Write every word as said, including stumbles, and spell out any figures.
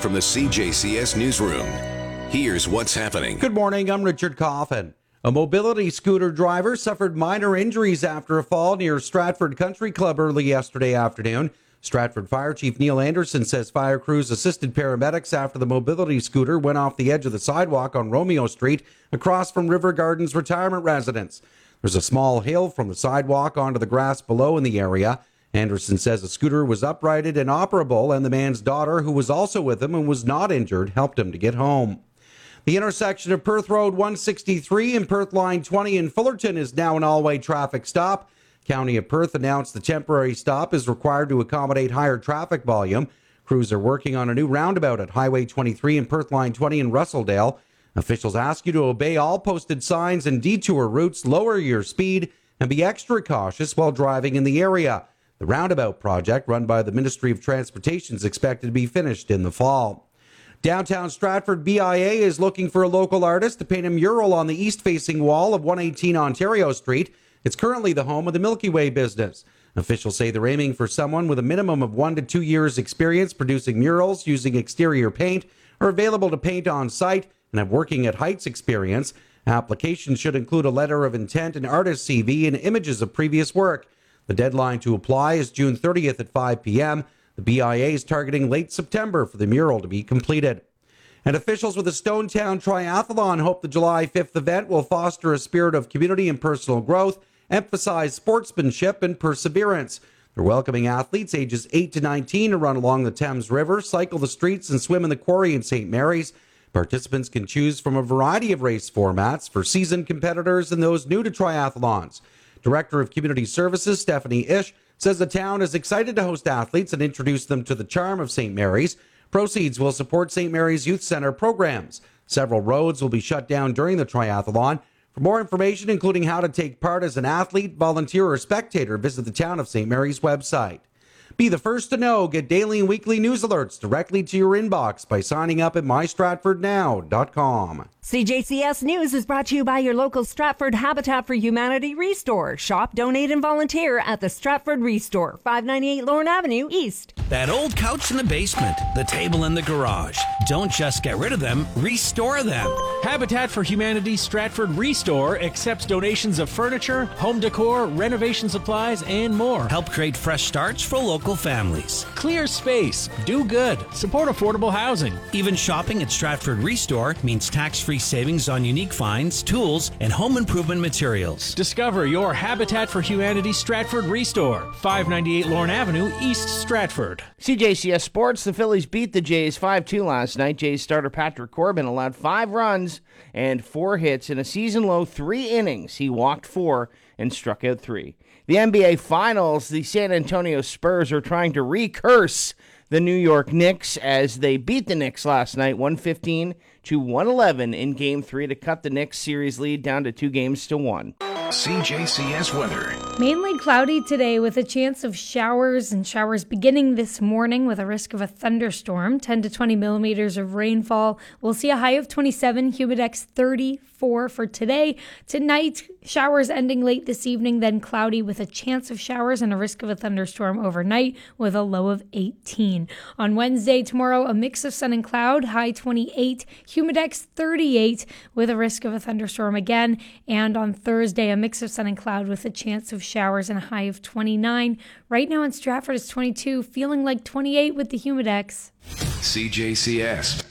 from the C J C S Newsroom. Here's what's happening. Good morning, I'm Richard Coffin. A mobility scooter driver suffered minor injuries after a fall near Stratford Country Club early yesterday afternoon. Stratford Fire Chief Neil Anderson says fire crews assisted paramedics after the mobility scooter went off the edge of the sidewalk on Romeo Street across from River Gardens retirement residence. There's a small hill from the sidewalk onto the grass below in the area. Anderson says the scooter was uprighted and operable, and the man's daughter, who was also with him and was not injured, helped him to get home. The intersection of Perth Road one sixty-three and Perth Line twenty in Fullerton is now an all-way traffic stop. County of Perth announced the temporary stop is required to accommodate higher traffic volume. Crews are working on a new roundabout at Highway twenty-three and Perth Line twenty in Russelldale. Officials ask you to obey all posted signs and detour routes, lower your speed, and be extra cautious while driving in the area. The roundabout project, run by the Ministry of Transportation, is expected to be finished in the fall. Downtown Stratford B I A is looking for a local artist to paint a mural on the east-facing wall of one eighteen Ontario Street. It's currently the home of the Milky Way business. Officials say they're aiming for someone with a minimum of one to two years experience producing murals using exterior paint, are available to paint on site, and have working at heights experience. Applications should include a letter of intent, an artist's C V, and images of previous work. The deadline to apply is June thirtieth at five p.m. The B I A is targeting late September for the mural to be completed. And officials with the Stonetown Triathlon hope the July fifth event will foster a spirit of community and personal growth, emphasize sportsmanship and perseverance. They're welcoming athletes ages eight to nineteen to run along the Thames River, cycle the streets, and swim in the quarry in Saint Mary's. Participants can choose from a variety of race formats for seasoned competitors and those new to triathlons. Director of Community Services, Stephanie Ish, says the town is excited to host athletes and introduce them to the charm of Saint Mary's. Proceeds will support Saint Mary's Youth Center programs. Several roads will be shut down during the triathlon. For more information, including how to take part as an athlete, volunteer, or spectator, visit the Town of Saint Mary's website. Be the first to know. Get daily and weekly news alerts directly to your inbox by signing up at my stratford now dot com. C J C S News is brought to you by your local Stratford Habitat for Humanity Restore. Shop, donate, and volunteer at the Stratford Restore, five ninety-eight Lorne Avenue East. That old couch in the basement, the table in the garage. Don't just get rid of them, restore them. Habitat for Humanity Stratford Restore accepts donations of furniture, home decor, renovation supplies, and more. Help create fresh starts for local families. Clear space, do good, support affordable housing. Even shopping at Stratford Restore means tax-free savings on unique finds, tools, and home improvement materials. Discover your Habitat for Humanity Stratford Restore, five ninety-eight Lorne Avenue, East Stratford. C J C S Sports, the Phillies beat the Jays five two last night. Jays starter Patrick Corbin allowed five runs and four hits in a season-low three innings. He walked four and struck out three. The N B A Finals, the San Antonio Spurs are trying to recurse the New York Knicks as they beat the Knicks last night, one fifteen to one eleven in Game three to cut the Knicks series lead down to two games to one. C J C S weather. Mainly cloudy today with a chance of showers and showers beginning this morning with a risk of a thunderstorm, ten to twenty millimeters of rainfall. We'll see a high of twenty-seven, humidex thirty-four for today. Tonight, showers ending late this evening, then cloudy with a chance of showers and a risk of a thunderstorm overnight with a low of eighteen. On Wednesday, tomorrow, a mix of sun and cloud, high twenty-eight, humidex thirty-eight with a risk of a thunderstorm again. And on Thursday, a mix of sun and cloud with a chance of showers and a high of twenty-nine. Right now in Stratford, it's twenty-two, feeling like twenty-eight with the humidex. C J C S